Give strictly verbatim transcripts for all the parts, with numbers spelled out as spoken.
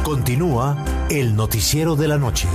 Continúa el noticiero de la noche.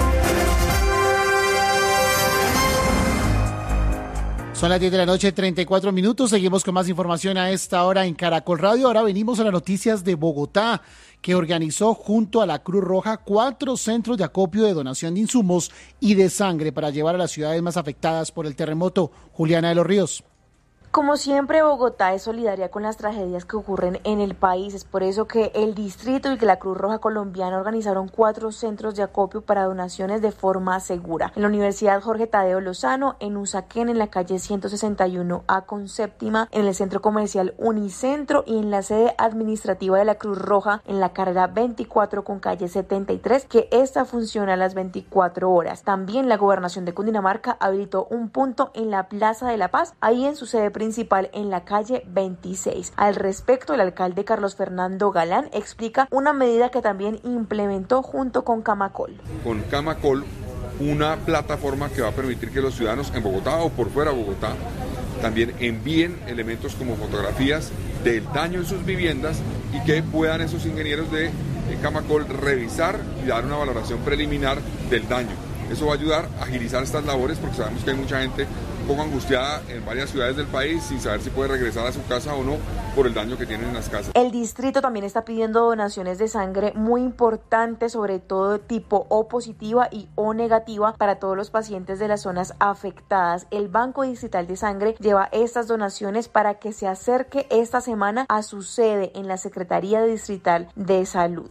Son las diez de la noche, treinta y cuatro minutos. Seguimos con más información a esta hora en Caracol Radio. Ahora venimos a las noticias de Bogotá, que organizó junto a la Cruz Roja cuatro centros de acopio de donación de insumos y de sangre para llevar a las ciudades más afectadas por el terremoto. Juliana de los Ríos. Como siempre, Bogotá es solidaria con las tragedias que ocurren en el país. Es por eso que el distrito y que la Cruz Roja Colombiana organizaron cuatro centros de acopio para donaciones de forma segura. En la Universidad Jorge Tadeo Lozano, en Usaquén, en la calle ciento sesenta y uno A con séptima, en el centro comercial Unicentro y en la sede administrativa de la Cruz Roja en la carrera veinticuatro con calle setenta y tres, que esta funciona a las veinticuatro horas. También la Gobernación de Cundinamarca habilitó un punto en la Plaza de la Paz, ahí en su sede principal principal en la calle veintiséis. Al respecto, el alcalde Carlos Fernando Galán explica una medida que también implementó junto con Camacol. Con Camacol, una plataforma que va a permitir que los ciudadanos en Bogotá o por fuera de Bogotá también envíen elementos como fotografías del daño en sus viviendas y que puedan esos ingenieros de Camacol revisar y dar una valoración preliminar del daño. Eso va a ayudar a agilizar estas labores porque sabemos que hay mucha gente un poco angustiada en varias ciudades del país sin saber si puede regresar a su casa o no por el daño que tienen en las casas. El distrito también está pidiendo donaciones de sangre muy importantes, sobre todo tipo O positiva y O negativa para todos los pacientes de las zonas afectadas. El Banco Distrital de Sangre lleva estas donaciones para que se acerque esta semana a su sede en la Secretaría Distrital de Salud.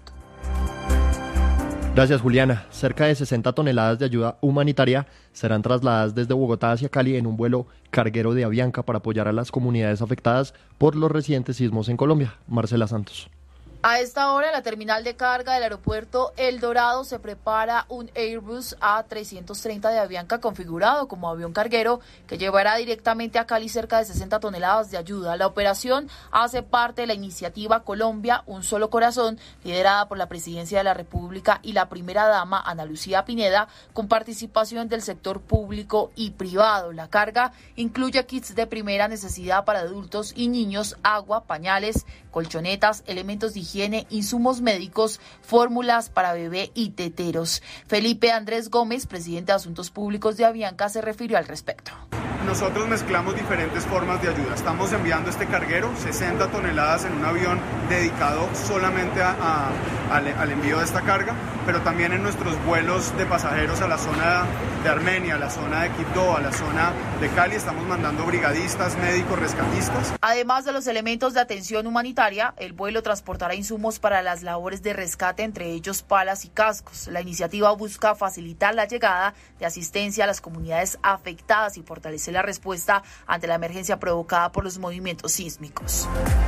Gracias, Juliana. Cerca de sesenta toneladas de ayuda humanitaria serán trasladadas desde Bogotá hacia Cali en un vuelo carguero de Avianca para apoyar a las comunidades afectadas por los recientes sismos en Colombia. Marcela Santos. A esta hora, en la terminal de carga del aeropuerto El Dorado se prepara un Airbus A trescientos treinta de Avianca configurado como avión carguero que llevará directamente a Cali cerca de sesenta toneladas de ayuda. La operación hace parte de la iniciativa Colombia, un solo corazón, liderada por la Presidencia de la República y la primera dama Ana Lucía Pineda, con participación del sector público y privado. La carga incluye kits de primera necesidad para adultos y niños, agua, pañales, colchonetas, elementos de higiene, insumos médicos, fórmulas para bebé y teteros. Felipe Andrés Gómez, presidente de Asuntos Públicos de Avianca, se refirió al respecto. Nosotros mezclamos diferentes formas de ayuda. Estamos enviando este carguero, sesenta toneladas en un avión dedicado solamente a, a, al, al envío de esta carga, pero también en nuestros vuelos de pasajeros a la zona de Armenia, a la zona de Quibdó, a la zona de Cali, estamos mandando brigadistas, médicos, rescatistas. Además de los elementos de atención humanitaria, el vuelo transportará insumos para las labores de rescate, entre ellos palas y cascos. La iniciativa busca facilitar la llegada de asistencia a las comunidades afectadas y fortalecer la respuesta ante la emergencia provocada por los movimientos sísmicos.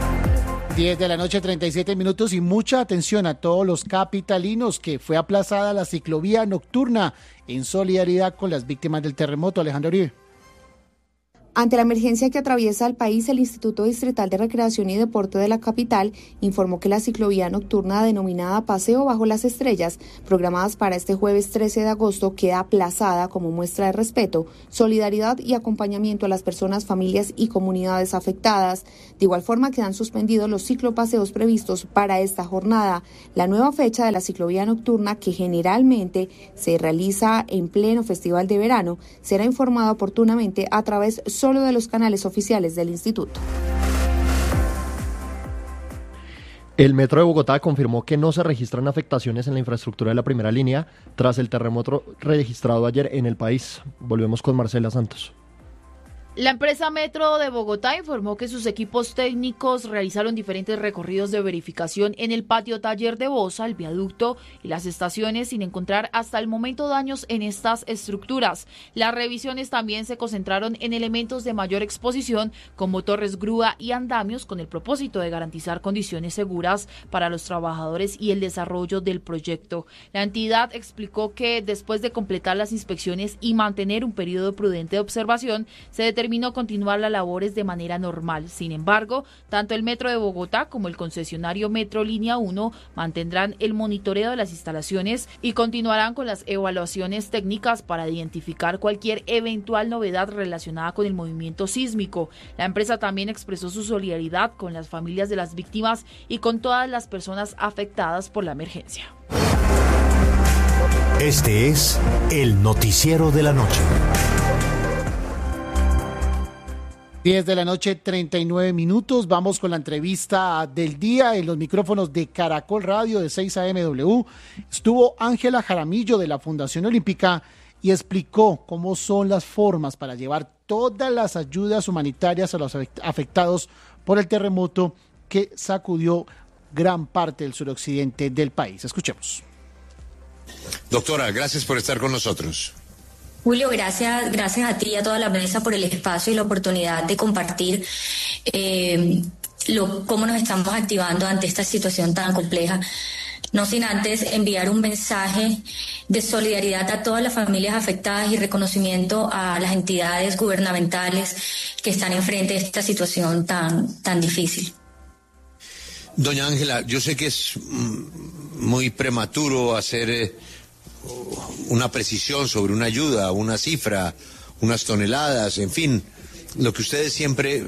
diez de la noche, treinta y siete minutos, y mucha atención a todos los capitalinos, que fue aplazada la ciclovía nocturna en solidaridad con las víctimas del terremoto. Alejandro Uribe. Ante la emergencia que atraviesa el país, el Instituto Distrital de Recreación y Deporte de la capital informó que la ciclovía nocturna denominada Paseo Bajo las Estrellas, programadas para este jueves trece de agosto, queda aplazada como muestra de respeto, solidaridad y acompañamiento a las personas, familias y comunidades afectadas. De igual forma, quedan suspendidos los ciclopaseos previstos para esta jornada. La nueva fecha de la ciclovía nocturna, que generalmente se realiza en pleno festival de verano, será informada oportunamente a través de solo de los canales oficiales del instituto. El Metro de Bogotá confirmó que no se registran afectaciones en la infraestructura de la primera línea tras el terremoto registrado ayer en el país. Volvemos con Marcela Santos. La empresa Metro de Bogotá informó que sus equipos técnicos realizaron diferentes recorridos de verificación en el patio taller de Bosa, el viaducto y las estaciones, sin encontrar hasta el momento daños en estas estructuras. Las revisiones también se concentraron en elementos de mayor exposición como torres grúa y andamios, con el propósito de garantizar condiciones seguras para los trabajadores y el desarrollo del proyecto. La entidad explicó que después de completar las inspecciones y mantener un periodo prudente de observación, se determinó determinó continuar las labores de manera normal. Sin embargo, tanto el Metro de Bogotá como el concesionario Metro Línea uno mantendrán el monitoreo de las instalaciones y continuarán con las evaluaciones técnicas para identificar cualquier eventual novedad relacionada con el movimiento sísmico. La empresa también expresó su solidaridad con las familias de las víctimas y con todas las personas afectadas por la emergencia. Este es el noticiero de la noche. diez de la noche, treinta y nueve minutos. Vamos con la entrevista del día en los micrófonos de Caracol Radio de seis A M W. Estuvo Ángela Jaramillo de la Fundación Olímpica y explicó cómo son las formas para llevar todas las ayudas humanitarias a los afectados por el terremoto que sacudió gran parte del suroccidente del país. Escuchemos. Doctora, gracias por estar con nosotros. Julio, gracias, gracias a ti y a toda la mesa por el espacio y la oportunidad de compartir eh, lo, cómo nos estamos activando ante esta situación tan compleja. No sin antes enviar un mensaje de solidaridad a todas las familias afectadas y reconocimiento a las entidades gubernamentales que están enfrente de esta situación tan, tan difícil. Doña Ángela, yo sé que es muy prematuro hacer eh, una precisión sobre una ayuda, una cifra, unas toneladas, en fin, lo que ustedes siempre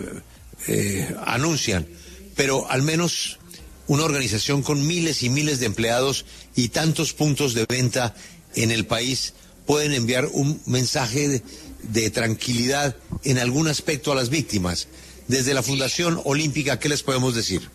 eh, anuncian, pero al menos una organización con miles y miles de empleados y tantos puntos de venta en el país pueden enviar un mensaje de, de tranquilidad en algún aspecto a las víctimas. Desde la Fundación Olímpica, ¿qué les podemos decir?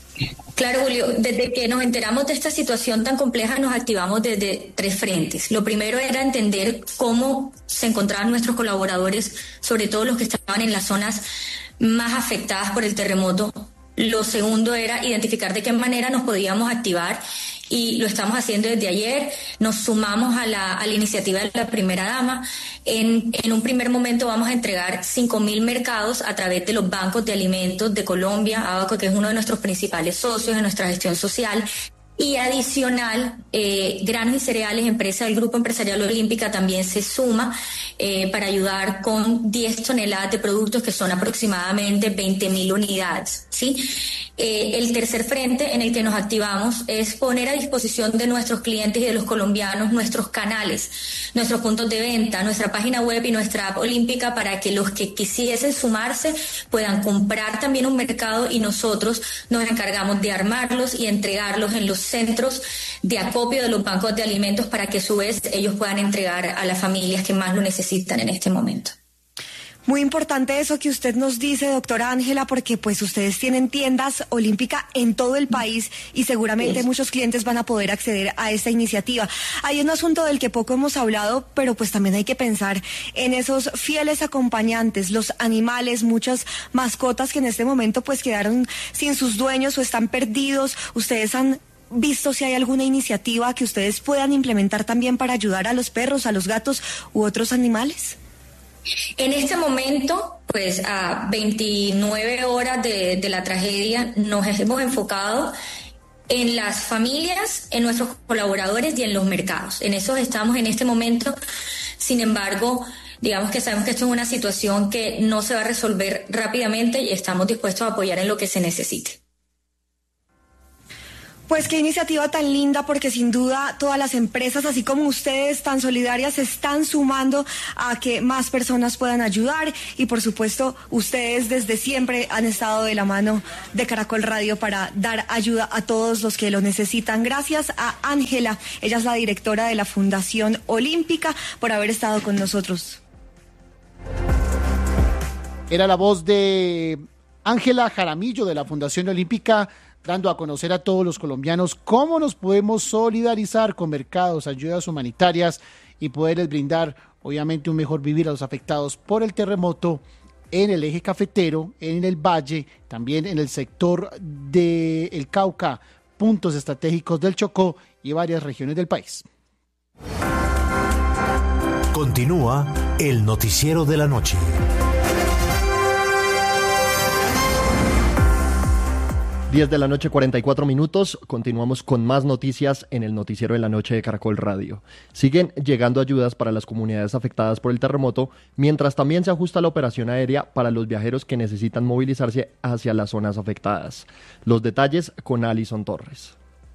Claro, Julio, desde que nos enteramos de esta situación tan compleja nos activamos desde tres frentes. Lo primero era entender cómo se encontraban nuestros colaboradores, sobre todo los que estaban en las zonas más afectadas por el terremoto. Lo segundo era identificar de qué manera nos podíamos activar y lo estamos haciendo desde ayer. Nos sumamos a la, a la iniciativa de la primera dama. En, en un primer momento vamos a entregar cinco mil mercados a través de los bancos de alimentos de Colombia, Abaco, que es uno de nuestros principales socios en nuestra gestión social. Y adicional, eh, Granos y Cereales, empresa del Grupo Empresarial Olímpica, también se suma eh, para ayudar con diez toneladas de productos que son aproximadamente veinte mil unidades, ¿sí? Eh, el tercer frente en el que nos activamos es poner a disposición de nuestros clientes y de los colombianos nuestros canales, nuestros puntos de venta, nuestra página web y nuestra app olímpica para que los que quisiesen sumarse puedan comprar también un mercado y nosotros nos encargamos de armarlos y entregarlos en los centros de acopio de los bancos de alimentos para que a su vez ellos puedan entregar a las familias que más lo necesitan en este momento. Muy importante eso que usted nos dice, doctora Ángela, porque pues ustedes tienen tiendas Olímpica en todo el país y seguramente sí. Muchos clientes van a poder acceder a esta iniciativa. Hay un asunto del que poco hemos hablado, pero pues también hay que pensar en esos fieles acompañantes, los animales, muchas mascotas que en este momento pues quedaron sin sus dueños o están perdidos. Ustedes han visto si hay alguna iniciativa que ustedes puedan implementar también para ayudar a los perros, a los gatos u otros animales. En este momento, pues a veintinueve horas de, de la tragedia, nos hemos enfocado en las familias, en nuestros colaboradores y en los mercados. En eso estamos en este momento. Sin embargo, digamos que sabemos que esto es una situación que no se va a resolver rápidamente y estamos dispuestos a apoyar en lo que se necesite. Pues qué iniciativa tan linda, porque sin duda todas las empresas, así como ustedes tan solidarias, se están sumando a que más personas puedan ayudar y por supuesto ustedes desde siempre han estado de la mano de Caracol Radio para dar ayuda a todos los que lo necesitan. Gracias a Ángela, ella es la directora de la Fundación Olímpica, por haber estado con nosotros. Era la voz de Ángela Jaramillo de la Fundación Olímpica, dando a conocer a todos los colombianos cómo nos podemos solidarizar con mercados, ayudas humanitarias y poderles brindar, obviamente, un mejor vivir a los afectados por el terremoto en el eje cafetero, en el valle, también en el sector del Cauca, puntos estratégicos del Chocó y varias regiones del país. Continúa el noticiero de la noche. diez de la noche, cuarenta y cuatro minutos. Continuamos con más noticias en el noticiero de la noche de Caracol Radio. Siguen llegando ayudas para las comunidades afectadas por el terremoto, mientras también se ajusta la operación aérea para los viajeros que necesitan movilizarse hacia las zonas afectadas. Los detalles con Alison Torres.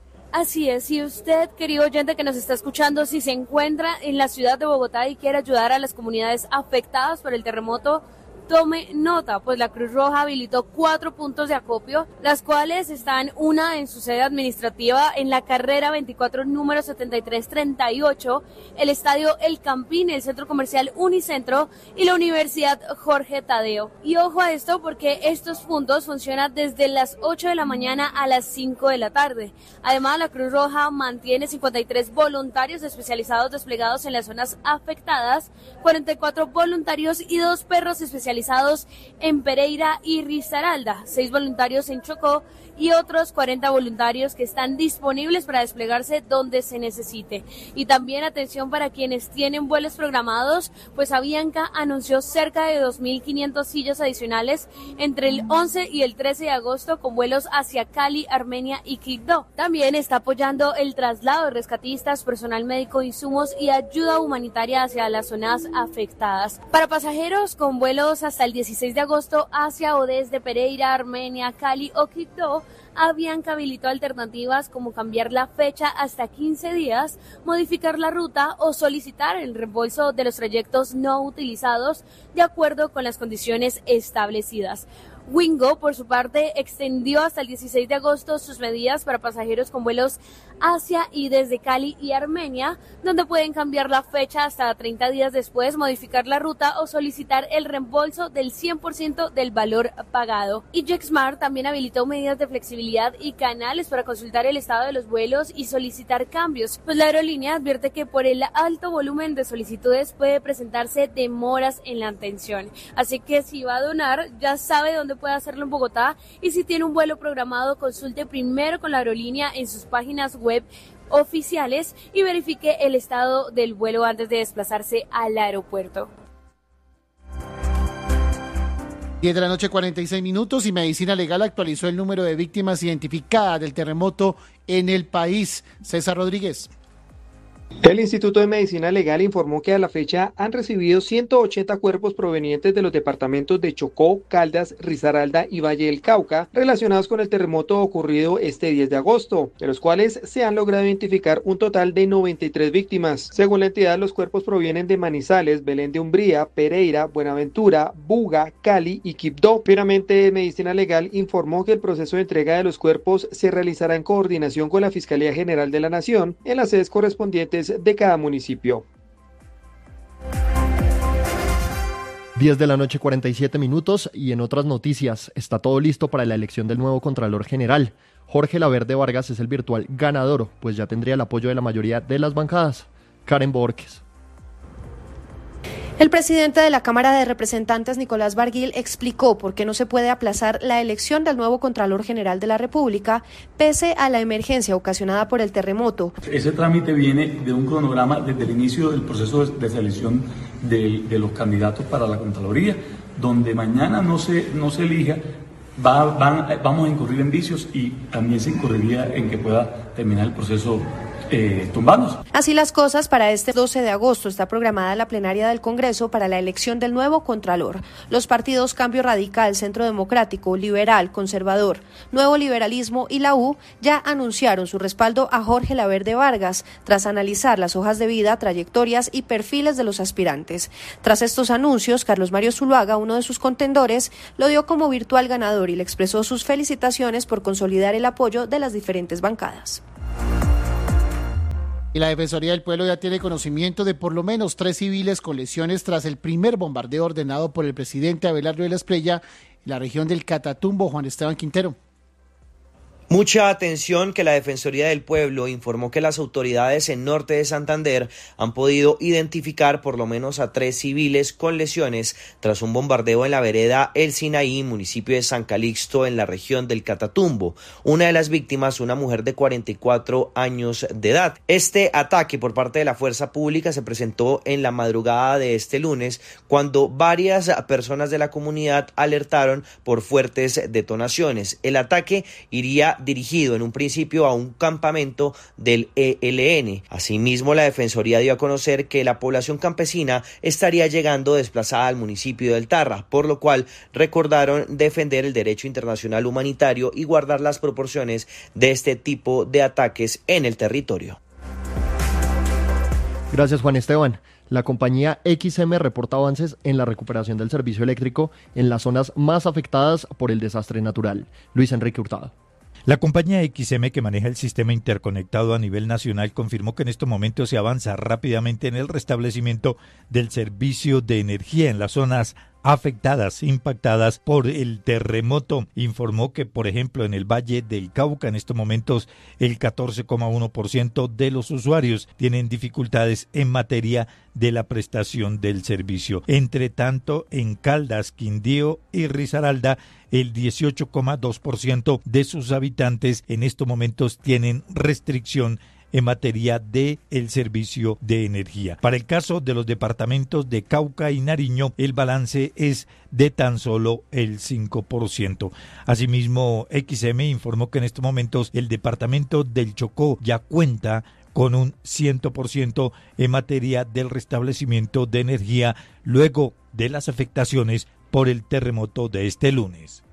Así es, si usted, querido oyente que nos está escuchando, si se encuentra en la ciudad de Bogotá y quiere ayudar a las comunidades afectadas por el terremoto, tome nota, pues la Cruz Roja habilitó cuatro puntos de acopio, las cuales están una en su sede administrativa en la carrera veinticuatro número setenta y tres treinta y ocho, el estadio El Campín, el centro comercial Unicentro y la Universidad Jorge Tadeo. Y ojo a esto porque estos puntos funcionan desde las ocho de la mañana a las cinco de la tarde. Además, la Cruz Roja mantiene cincuenta y tres voluntarios especializados desplegados en las zonas afectadas, cuarenta y cuatro voluntarios y dos perros especializados en Pereira y Risaralda, seis voluntarios en Chocó y otros cuarenta voluntarios que están disponibles para desplegarse donde se necesite. Y también atención para quienes tienen vuelos programados, pues Avianca anunció cerca de dos mil quinientas sillas adicionales entre el once y el trece de agosto con vuelos hacia Cali, Armenia y Quibdó. También está apoyando el traslado de rescatistas, personal médico, insumos y ayuda humanitaria hacia las zonas afectadas. Para pasajeros con vuelos hasta el dieciséis de agosto hacia o desde Pereira, Armenia, Cali o Quibdó, Avianca habilitó alternativas como cambiar la fecha hasta quince días, modificar la ruta o solicitar el reembolso de los trayectos no utilizados de acuerdo con las condiciones establecidas. Wingo, por su parte, extendió hasta el dieciséis de agosto sus medidas para pasajeros con vuelos hacia y desde Cali y Armenia, donde pueden cambiar la fecha hasta treinta días después, modificar la ruta o solicitar el reembolso del cien por ciento del valor pagado. Y JetSmart también habilitó medidas de flexibilidad y canales para consultar el estado de los vuelos y solicitar cambios, pues la aerolínea advierte que por el alto volumen de solicitudes puede presentarse demoras en la atención. Así que si va a donar, ya sabe dónde puede hacerlo en Bogotá, y si tiene un vuelo programado, consulte primero con la aerolínea en sus páginas web oficiales y verifique el estado del vuelo antes de desplazarse al aeropuerto. diez de la noche, cuarenta y seis minutos, y Medicina Legal actualizó el número de víctimas identificadas del terremoto en el país. César Rodríguez. El Instituto de Medicina Legal informó que a la fecha han recibido ciento ochenta cuerpos provenientes de los departamentos de Chocó, Caldas, Risaralda y Valle del Cauca relacionados con el terremoto ocurrido este diez de agosto, de los cuales se han logrado identificar un total de noventa y tres víctimas. Según la entidad, los cuerpos provienen de Manizales, Belén de Umbría, Pereira, Buenaventura, Buga, Cali y Quibdó. Finalmente, Medicina Legal informó que el proceso de entrega de los cuerpos se realizará en coordinación con la Fiscalía General de la Nación en las sedes correspondientes de cada municipio. diez de la noche, cuarenta y siete minutos, y en otras noticias, está todo listo para la elección del nuevo Contralor General. Jorge Laverde Vargas es el virtual ganador, pues ya tendría el apoyo de la mayoría de las bancadas. Karen Borges. El presidente de la Cámara de Representantes, Nicolás Barguil, explicó por qué no se puede aplazar la elección del nuevo Contralor General de la República, pese a la emergencia ocasionada por el terremoto. Ese trámite viene de un cronograma desde el inicio del proceso de selección de, de los candidatos para la Contraloría, donde mañana no se, no se elija, va, van, vamos a incurrir en vicios y también se incurriría en que pueda terminar el proceso Eh, tumbándose. Así las cosas, para este doce de agosto está programada la plenaria del Congreso para la elección del nuevo Contralor. Los partidos Cambio Radical, Centro Democrático, Liberal, Conservador, Nuevo Liberalismo y la U ya anunciaron su respaldo a Jorge Laverde Vargas, tras analizar las hojas de vida, trayectorias y perfiles de los aspirantes. Tras estos anuncios, Carlos Mario Zuluaga, uno de sus contendores, lo dio como virtual ganador y le expresó sus felicitaciones por consolidar el apoyo de las diferentes bancadas. Y la Defensoría del Pueblo ya tiene conocimiento de por lo menos tres civiles con lesiones tras el primer bombardeo ordenado por el presidente Abelardo de la Espriella en la región del Catatumbo. Juan Esteban Quintero. Mucha atención, que la Defensoría del Pueblo informó que las autoridades en norte de Santander han podido identificar por lo menos a tres civiles con lesiones tras un bombardeo en la vereda El Sinaí, municipio de San Calixto, en la región del Catatumbo. Una de las víctimas, una mujer de cuarenta y cuatro años de edad. Este ataque por parte de la fuerza pública se presentó en la madrugada de este lunes, cuando varias personas de la comunidad alertaron por fuertes detonaciones. El ataque iría dirigido en un principio a un campamento del E L N. Asimismo, la Defensoría dio a conocer que la población campesina estaría llegando desplazada al municipio del Tarra, por lo cual recordaron defender el derecho internacional humanitario y guardar las proporciones de este tipo de ataques en el territorio. Gracias, Juan Esteban. La compañía X M reporta avances en la recuperación del servicio eléctrico en las zonas más afectadas por el desastre natural. Luis Enrique Hurtado. La compañía X M, que maneja el sistema interconectado a nivel nacional, confirmó que en estos momentos se avanza rápidamente en el restablecimiento del servicio de energía en las zonas afectadas, impactadas por el terremoto. Informó que, por ejemplo, en el Valle del Cauca, en estos momentos, el catorce coma uno por ciento de los usuarios tienen dificultades en materia de la prestación del servicio. Entre tanto, en Caldas, Quindío y Risaralda, el dieciocho coma dos por ciento de sus habitantes en estos momentos tienen restricción en materia de el servicio de energía. Para el caso de los departamentos de Cauca y Nariño, el balance es de tan solo el cinco por ciento. Asimismo, X M informó que en estos momentos el departamento del Chocó ya cuenta con un cien por ciento en materia del restablecimiento de energía luego de las afectaciones por el terremoto de este lunes.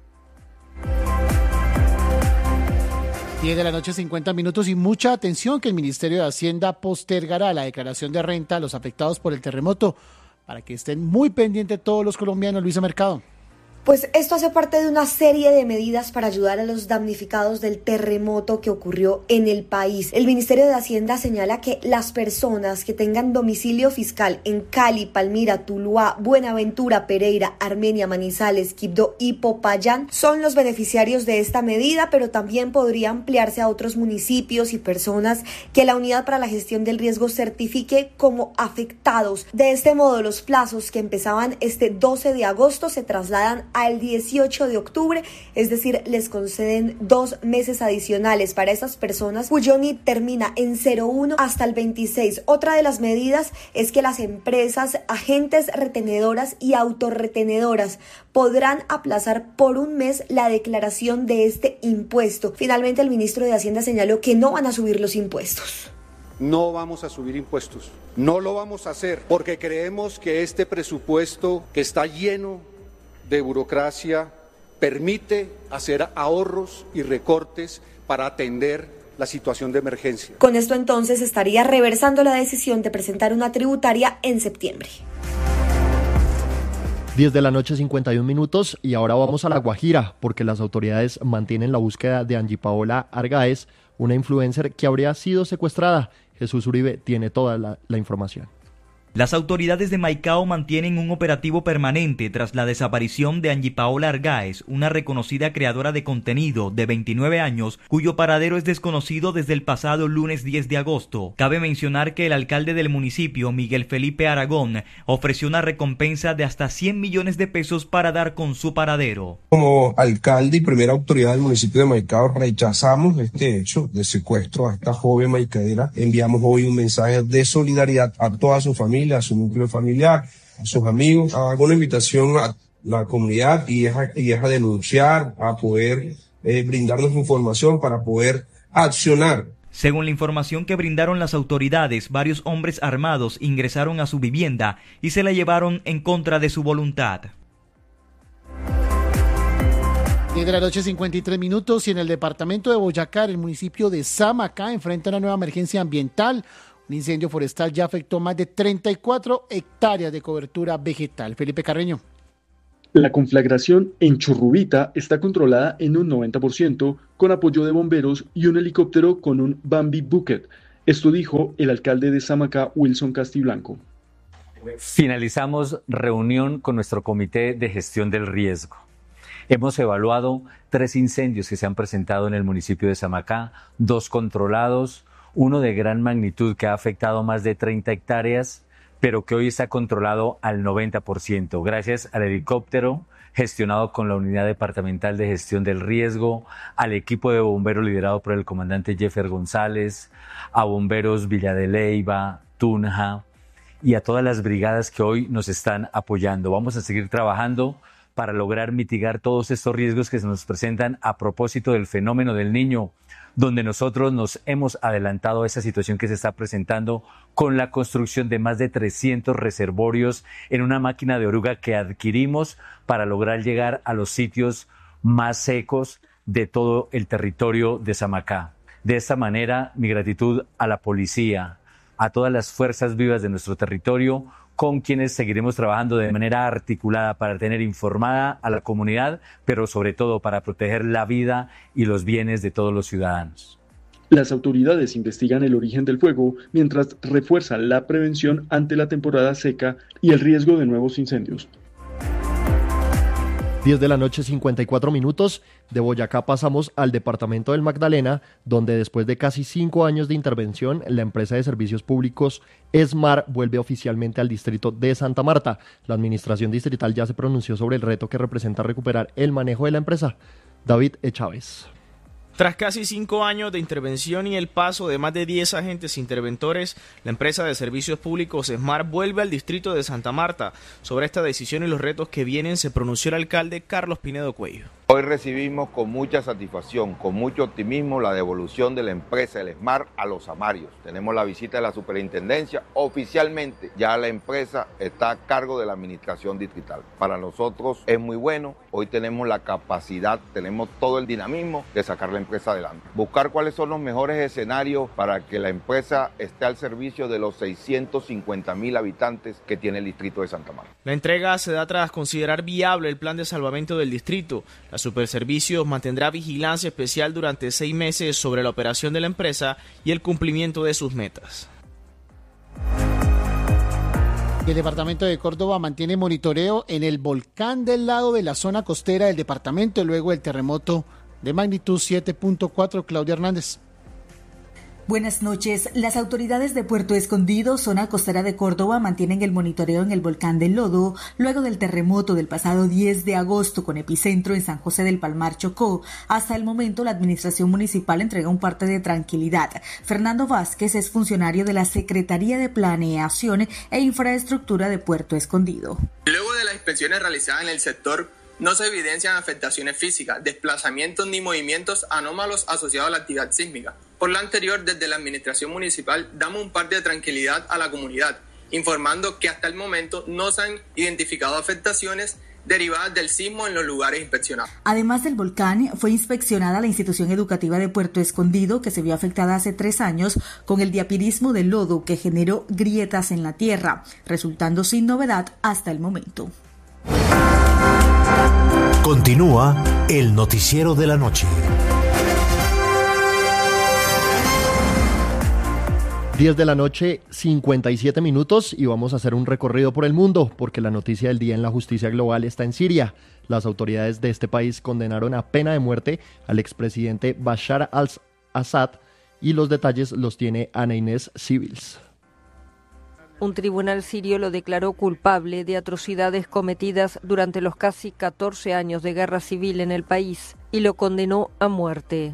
diez de la noche, cincuenta minutos, y mucha atención, que el Ministerio de Hacienda postergará la declaración de renta a los afectados por el terremoto, para que estén muy pendientes todos los colombianos. Luisa Mercado. Pues esto hace parte de una serie de medidas para ayudar a los damnificados del terremoto que ocurrió en el país. El Ministerio de Hacienda señala que las personas que tengan domicilio fiscal en Cali, Palmira, Tuluá, Buenaventura, Pereira, Armenia, Manizales, Quibdó y Popayán son los beneficiarios de esta medida, pero también podría ampliarse a otros municipios y personas que la Unidad para la Gestión del Riesgo certifique como afectados. De este modo, los plazos que empezaban este doce de agosto se trasladan al dieciocho de octubre, es decir, les conceden dos meses adicionales para esas personas cuyo N I T termina en cero uno hasta el veintiséis. Otra de las medidas es que las empresas, agentes retenedoras y autorretenedoras podrán aplazar por un mes la declaración de este impuesto. Finalmente, el ministro de Hacienda señaló que no van a subir los impuestos. No vamos a subir impuestos, no lo vamos a hacer porque creemos que este presupuesto, que está lleno de burocracia, permite hacer ahorros y recortes para atender la situación de emergencia. Con esto entonces estaría reversando la decisión de presentar una tributaria en septiembre. diez de la noche, cincuenta y un minutos, y ahora vamos a La Guajira, porque las autoridades mantienen la búsqueda de Angie Paola Argáez, una influencer que habría sido secuestrada. Jesús Uribe tiene toda la, la información. Las autoridades de Maicao mantienen un operativo permanente tras la desaparición de Angie Paola Argáez, una reconocida creadora de contenido de veintinueve años, cuyo paradero es desconocido desde el pasado lunes diez de agosto. Cabe mencionar que el alcalde del municipio, Miguel Felipe Aragón, ofreció una recompensa de hasta cien millones de pesos para dar con su paradero. Como alcalde y primera autoridad del municipio de Maicao, rechazamos este hecho de secuestro a esta joven maicadera. Enviamos hoy un mensaje de solidaridad a toda su familia, a su núcleo familiar, a sus amigos. Hago una invitación a la comunidad y es a, y es a denunciar, a poder eh, brindarnos información para poder accionar. Según la información que brindaron las autoridades, varios hombres armados ingresaron a su vivienda y se la llevaron en contra de su voluntad. diez de la noche, cincuenta y tres minutos, y en el departamento de Boyacá, el municipio de Samacá enfrenta una nueva emergencia ambiental. Un incendio forestal ya afectó más de treinta y cuatro hectáreas de cobertura vegetal. Felipe Carreño. La conflagración en Churrubita está controlada en un noventa por ciento con apoyo de bomberos y un helicóptero con un Bambi Bucket. Esto dijo el alcalde de Samacá, Wilson Castiblanco. Finalizamos reunión con nuestro comité de gestión del riesgo. Hemos evaluado tres incendios que se han presentado en el municipio de Samacá, dos controlados, uno de gran magnitud que ha afectado más de treinta hectáreas, pero que hoy está controlado al noventa por ciento, gracias al helicóptero gestionado con la Unidad Departamental de Gestión del Riesgo, al equipo de bomberos liderado por el comandante Jeffer González, a bomberos Villa de Leyva, Tunja y a todas las brigadas que hoy nos están apoyando. Vamos a seguir trabajando para lograr mitigar todos estos riesgos que se nos presentan a propósito del fenómeno del Niño, donde nosotros nos hemos adelantado a esa situación que se está presentando con la construcción de más de trescientos reservorios en una máquina de oruga que adquirimos para lograr llegar a los sitios más secos de todo el territorio de Samacá. De esta manera, mi gratitud a la policía, a todas las fuerzas vivas de nuestro territorio, con quienes seguiremos trabajando de manera articulada para tener informada a la comunidad, pero sobre todo para proteger la vida y los bienes de todos los ciudadanos. Las autoridades investigan el origen del fuego mientras refuerzan la prevención ante la temporada seca y el riesgo de nuevos incendios. diez de la noche, cincuenta y cuatro minutos. De Boyacá pasamos al departamento del Magdalena, donde después de casi cinco años de intervención, la empresa de servicios públicos ESMAR vuelve oficialmente al distrito de Santa Marta. La administración distrital ya se pronunció sobre el reto que representa recuperar el manejo de la empresa. David E. Chávez. Tras casi cinco años de intervención y el paso de más de diez agentes interventores, la empresa de servicios públicos ESMAR vuelve al distrito de Santa Marta. Sobre esta decisión y los retos que vienen se pronunció el alcalde Carlos Pinedo Cuello. Hoy recibimos con mucha satisfacción, con mucho optimismo, la devolución de la empresa el ESMAR a los Amarios. Tenemos la visita de la superintendencia. Oficialmente ya la empresa está a cargo de la administración distrital. Para nosotros es muy bueno. Hoy tenemos la capacidad, tenemos todo el dinamismo de sacar la empresa adelante. Buscar cuáles son los mejores escenarios para que la empresa esté al servicio de los seiscientos cincuenta mil habitantes que tiene el distrito de Santa Marta. La entrega se da tras considerar viable el plan de salvamento del distrito. La Superservicios mantendrá vigilancia especial durante seis meses sobre la operación de la empresa y el cumplimiento de sus metas. El departamento de Córdoba mantiene monitoreo en el volcán del lado de la zona costera del departamento luego del terremoto de magnitud siete punto cuatro. Claudia Hernández. Buenas noches. Las autoridades de Puerto Escondido, zona costera de Córdoba, mantienen el monitoreo en el volcán del Lodo luego del terremoto del pasado diez de agosto con epicentro en San José del Palmar, Chocó. Hasta el momento, la administración municipal entrega un parte de tranquilidad. Fernando Vázquez es funcionario de la Secretaría de Planeación e Infraestructura de Puerto Escondido. Luego de las inspecciones realizadas en el sector, no se evidencian afectaciones físicas, desplazamientos ni movimientos anómalos asociados a la actividad sísmica. Por lo anterior, desde la administración municipal damos un parte de tranquilidad a la comunidad, informando que hasta el momento no se han identificado afectaciones derivadas del sismo en los lugares inspeccionados. Además del volcán, fue inspeccionada la institución educativa de Puerto Escondido, que se vio afectada hace tres años con el diapirismo del lodo que generó grietas en la tierra, resultando sin novedad hasta el momento. Continúa el noticiero de la noche. diez de la noche, cincuenta y siete minutos, y vamos a hacer un recorrido por el mundo, porque la noticia del día en la justicia global está en Siria. Las autoridades de este país condenaron a pena de muerte al expresidente Bashar al-Assad, y los detalles los tiene Ana Inés Civils. Un tribunal sirio lo declaró culpable de atrocidades cometidas durante los casi catorce años de guerra civil en el país y lo condenó a muerte.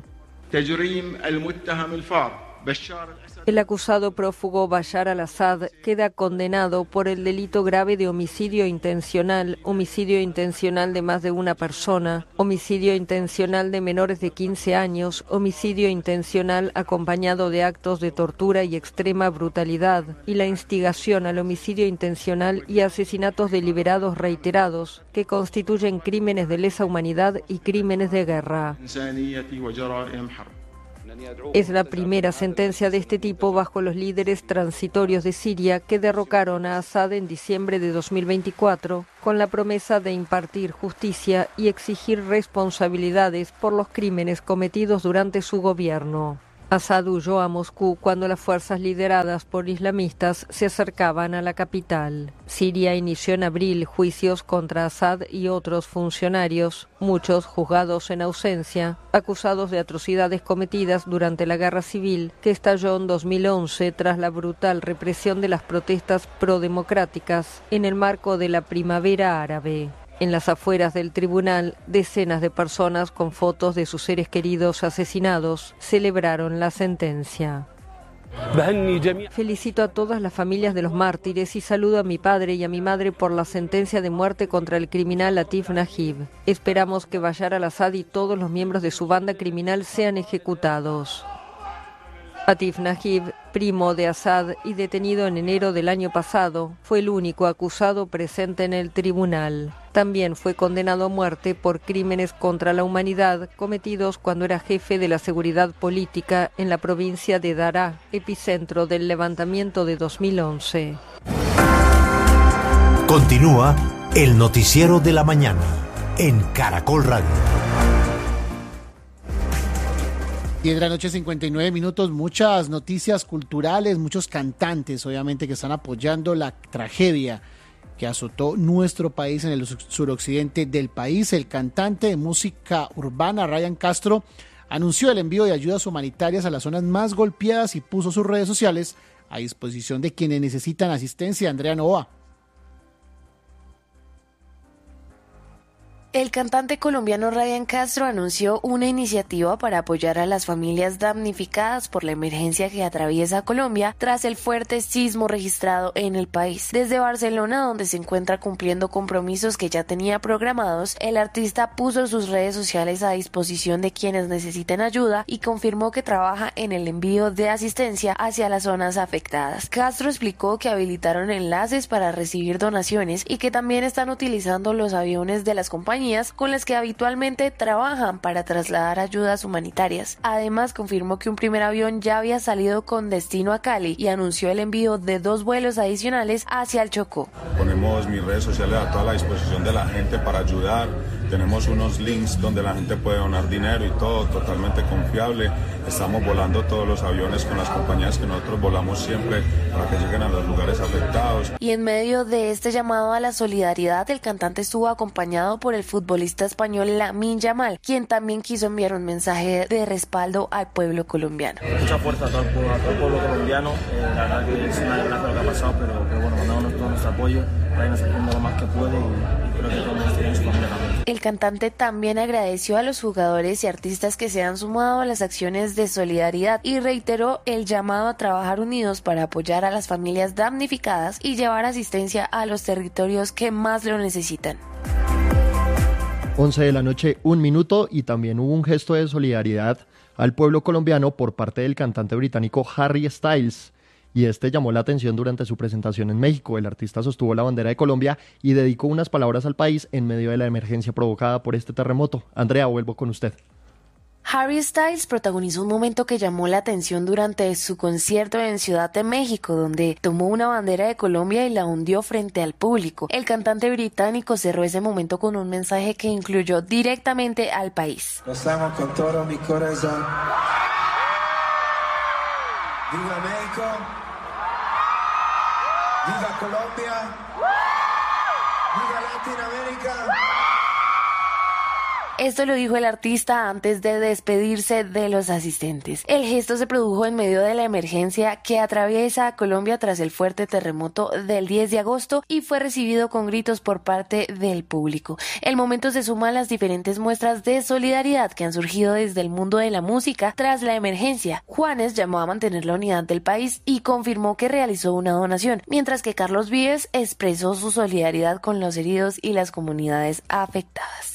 El acusado prófugo Bashar al-Assad queda condenado por el delito grave de homicidio intencional, homicidio intencional de más de una persona, homicidio intencional de menores de quince años, homicidio intencional acompañado de actos de tortura y extrema brutalidad, y la instigación al homicidio intencional y asesinatos deliberados reiterados, que constituyen crímenes de lesa humanidad y crímenes de guerra. Es la primera sentencia de este tipo bajo los líderes transitorios de Siria que derrocaron a Assad en diciembre de dos mil veinticuatro con la promesa de impartir justicia y exigir responsabilidades por los crímenes cometidos durante su gobierno. Assad huyó a Moscú cuando las fuerzas lideradas por islamistas se acercaban a la capital. Siria inició en abril juicios contra Assad y otros funcionarios, muchos juzgados en ausencia, acusados de atrocidades cometidas durante la guerra civil que estalló en dos mil once tras la brutal represión de las protestas prodemocráticas en el marco de la primavera árabe. En las afueras del tribunal, decenas de personas con fotos de sus seres queridos asesinados celebraron la sentencia. Felicito a todas las familias de los mártires y saludo a mi padre y a mi madre por la sentencia de muerte contra el criminal Latif Najib. Esperamos que Bashar al-Assad y todos los miembros de su banda criminal sean ejecutados. Latif Najib, primo de Assad y detenido en enero del año pasado, fue el único acusado presente en el tribunal. También fue condenado a muerte por crímenes contra la humanidad cometidos cuando era jefe de la seguridad política en la provincia de Daraa, epicentro del levantamiento de dos mil once. Continúa el noticiero de la mañana en Caracol Radio. diez de la noche, cincuenta y nueve minutos, muchas noticias culturales, muchos cantantes, obviamente, que están apoyando la tragedia que azotó nuestro país en el suroccidente del país. El cantante de música urbana, Ryan Castro, anunció el envío de ayudas humanitarias a las zonas más golpeadas y puso sus redes sociales a disposición de quienes necesitan asistencia. Andrea Novoa. El cantante colombiano Ryan Castro anunció una iniciativa para apoyar a las familias damnificadas por la emergencia que atraviesa Colombia tras el fuerte sismo registrado en el país. Desde Barcelona, donde se encuentra cumpliendo compromisos que ya tenía programados, el artista puso sus redes sociales a disposición de quienes necesiten ayuda y confirmó que trabaja en el envío de asistencia hacia las zonas afectadas. Castro explicó que habilitaron enlaces para recibir donaciones y que también están utilizando los aviones de las compañías con las que habitualmente trabajan para trasladar ayudas humanitarias. Además, confirmó que un primer avión ya había salido con destino a Cali y anunció el envío de dos vuelos adicionales hacia el Chocó. Ponemos mis redes sociales a toda la disposición de la gente para ayudar. Tenemos unos links donde la gente puede donar dinero y todo, totalmente confiable. Estamos volando todos los aviones con las compañías que nosotros volamos siempre para que lleguen a los lugares afectados. Y en medio de este llamado a la solidaridad, el cantante estuvo acompañado por el futbolista español Lamine Yamal, quien también quiso enviar un mensaje de respaldo al pueblo colombiano. Mucha fuerza a todo el pueblo, a todo el pueblo colombiano. Eh, la verdad que es una desgracia lo que ha pasado, pero, pero bueno, mandamos todo nuestro apoyo. Ryan está haciendo lo más que puede y, y creo que todos tienen su familia también. El cantante también agradeció a los jugadores y artistas que se han sumado a las acciones de solidaridad y reiteró el llamado a trabajar unidos para apoyar a las familias damnificadas y llevar asistencia a los territorios que más lo necesitan. once de la noche, un minuto, y también hubo un gesto de solidaridad al pueblo colombiano por parte del cantante británico Harry Styles. Y este llamó la atención durante su presentación en México. El artista sostuvo la bandera de Colombia y dedicó unas palabras al país en medio de la emergencia provocada por este terremoto. Andrea, vuelvo con usted. Harry Styles protagonizó un momento que llamó la atención durante su concierto en Ciudad de México, donde tomó una bandera de Colombia y la hundió frente al público. El cantante británico cerró ese momento con un mensaje que incluyó directamente al país. Los amo con todo mi corazón. ¡Viva México! ¡Viva Colombia! ¡Viva Latinoamérica! Esto lo dijo el artista antes de despedirse de los asistentes. El gesto se produjo en medio de la emergencia que atraviesa a Colombia tras el fuerte terremoto del diez de agosto y fue recibido con gritos por parte del público. El momento se suma a las diferentes muestras de solidaridad que han surgido desde el mundo de la música tras la emergencia. Juanes llamó a mantener la unidad del país y confirmó que realizó una donación, mientras que Carlos Vives expresó su solidaridad con los heridos y las comunidades afectadas.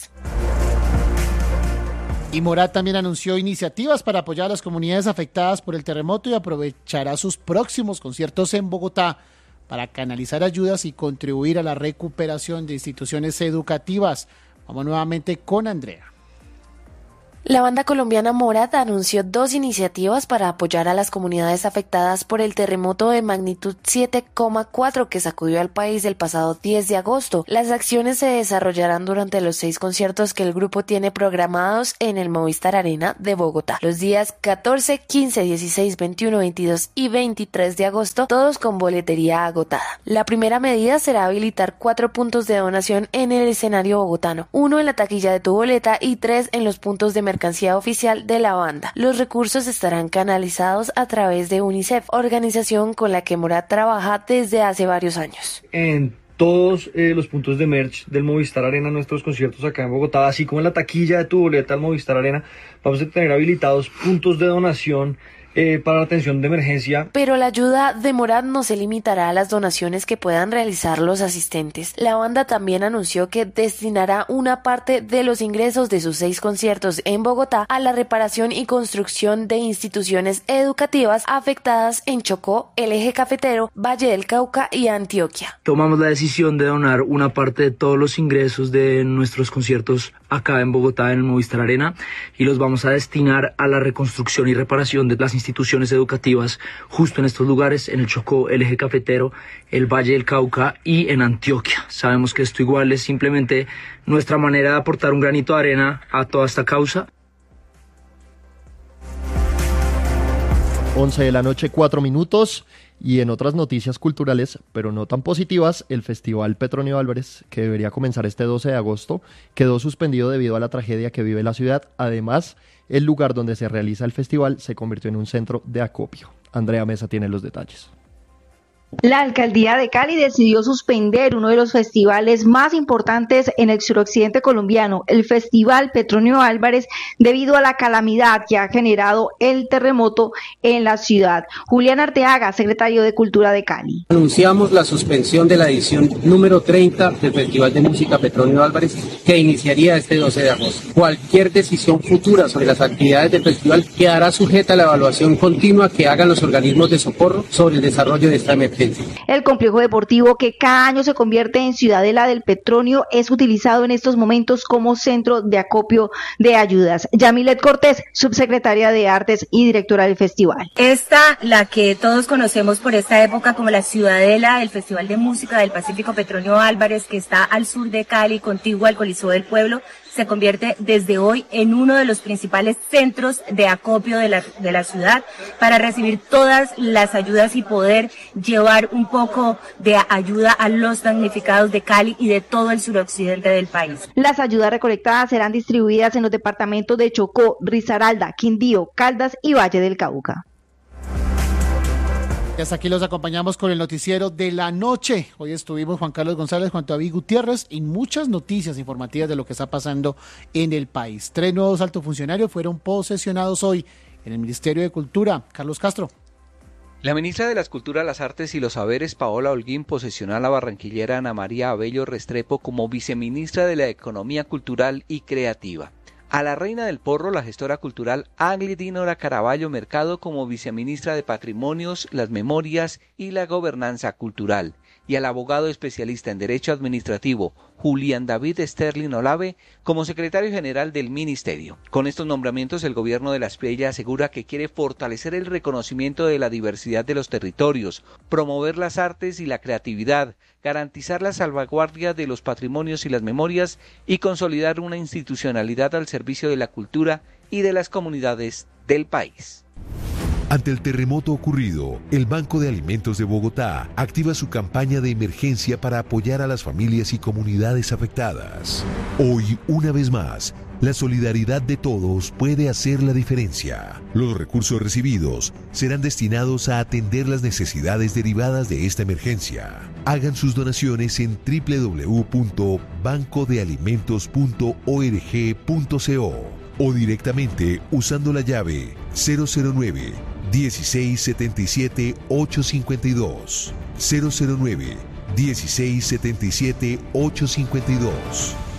Y Morat también anunció iniciativas para apoyar a las comunidades afectadas por el terremoto y aprovechará sus próximos conciertos en Bogotá para canalizar ayudas y contribuir a la recuperación de instituciones educativas. Vamos nuevamente con Andrea. La banda colombiana Morat anunció dos iniciativas para apoyar a las comunidades afectadas por el terremoto de magnitud siete coma cuatro que sacudió al país el pasado diez de agosto. Las acciones se desarrollarán durante los seis conciertos que el grupo tiene programados en el Movistar Arena de Bogotá. Los días catorce, quince, dieciséis, veintiuno, veintidós y veintitrés de agosto, todos con boletería agotada. La primera medida será habilitar cuatro puntos de donación en el escenario bogotano, uno en la taquilla de tu boleta y tres en los puntos de mercancía oficial de la banda. Los recursos estarán canalizados a través de UNICEF, organización con la que Morat trabaja desde hace varios años. En todos eh, los puntos de merch del Movistar Arena, nuestros conciertos acá en Bogotá, así como en la taquilla de tu boleta al Movistar Arena, vamos a tener habilitados puntos de donación Eh, para la atención de emergencia. Pero la ayuda de Morat no se limitará a las donaciones que puedan realizar los asistentes. La banda también anunció que destinará una parte de los ingresos de sus seis conciertos en Bogotá a la reparación y construcción de instituciones educativas afectadas en Chocó, el Eje Cafetero, Valle del Cauca y Antioquia. Tomamos la decisión de donar una parte de todos los ingresos de nuestros conciertos acá en Bogotá, en el Movistar Arena, y los vamos a destinar a la reconstrucción y reparación de las instituciones educativas justo en estos lugares, en el Chocó, el Eje Cafetero, el Valle del Cauca y en Antioquia. Sabemos que esto igual es simplemente nuestra manera de aportar un granito de arena a toda esta causa. once de la noche, cuatro minutos. Y en otras noticias culturales, pero no tan positivas, el Festival Petronio Álvarez, que debería comenzar este doce de agosto, quedó suspendido debido a la tragedia que vive la ciudad. Además, el lugar donde se realiza el festival se convirtió en un centro de acopio. Andrea Mesa tiene los detalles. La alcaldía de Cali decidió suspender uno de los festivales más importantes en el suroccidente colombiano, el Festival Petronio Álvarez, debido a la calamidad que ha generado el terremoto en la ciudad. Julián Arteaga, secretario de Cultura de Cali. Anunciamos la suspensión de la edición número treinta del Festival de Música Petronio Álvarez, que iniciaría este doce de agosto. Cualquier decisión futura sobre las actividades del festival quedará sujeta a la evaluación continua que hagan los organismos de socorro sobre el desarrollo de esta emergencia. El complejo deportivo, que cada año se convierte en Ciudadela del Petronio, es utilizado en estos momentos como centro de acopio de ayudas. Yamilet Cortés, subsecretaria de Artes y directora del festival. Esta, la que todos conocemos por esta época como la Ciudadela del Festival de Música del Pacífico Petronio Álvarez, que está al sur de Cali, contigua al Coliseo del Pueblo, se convierte desde hoy en uno de los principales centros de acopio de la, de la ciudad para recibir todas las ayudas y poder llevar un poco de ayuda a los damnificados de Cali y de todo el suroccidente del país. Las ayudas recolectadas serán distribuidas en los departamentos de Chocó, Risaralda, Quindío, Caldas y Valle del Cauca. Hasta aquí los acompañamos con el noticiero de la noche. Hoy estuvimos Juan Carlos González, Juan David Gutiérrez y muchas noticias informativas de lo que está pasando en el país. Tres nuevos altos funcionarios fueron posesionados hoy en el Ministerio de Cultura. Carlos Castro. La ministra de las Culturas, las Artes y los Saberes, Paola Holguín, posesionó a la barranquillera Ana María Abello Restrepo como viceministra de la Economía Cultural y Creativa. A la reina del porro, la gestora cultural Agli Dinora Caraballo Mercado como viceministra de Patrimonios, las Memorias y la Gobernanza Cultural, y al abogado especialista en Derecho Administrativo Julián David Sterling Olave como secretario general del Ministerio. Con estos nombramientos, el gobierno de La Espriella asegura que quiere fortalecer el reconocimiento de la diversidad de los territorios, promover las artes y la creatividad, garantizar la salvaguardia de los patrimonios y las memorias y consolidar una institucionalidad al servicio de la cultura y de las comunidades del país. Ante el terremoto ocurrido, el Banco de Alimentos de Bogotá activa su campaña de emergencia para apoyar a las familias y comunidades afectadas. Hoy, una vez más, la solidaridad de todos puede hacer la diferencia. Los recursos recibidos serán destinados a atender las necesidades derivadas de esta emergencia. Hagan sus donaciones en doble u doble u doble u punto banco de alimentos punto org punto co o directamente usando la llave cero cero nueve, dieciséis setenta y siete, ochocientos cincuenta y dos. cero cero nueve, dieciséis setenta y siete, ochocientos cincuenta y dos.